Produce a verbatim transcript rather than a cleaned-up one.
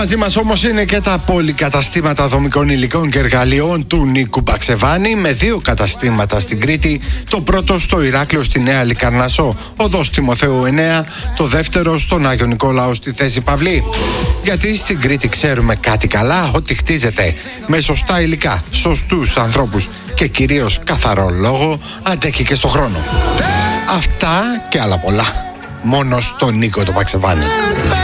Μαζί μας όμως είναι και τα πολυκαταστήματα δομικών υλικών και εργαλειών του Νίκου Μπαξεβάνη, με δύο καταστήματα στην Κρήτη, το πρώτο στο Ηράκλειο στη Νέα Λικαρνασσό, οδός Τιμοθέου εννέα, το δεύτερο στον Άγιο Νικόλαο στη Θέση Παυλή. Γιατί στην Κρήτη ξέρουμε κάτι καλά, ότι χτίζεται με σωστά υλικά, σωστούς ανθρώπους και κυρίως καθαρό λόγο, αντέχει και στο χρόνο. Αυτά και άλλα πολλά, μόνο στον Νίκο το Μπαξεβάνη.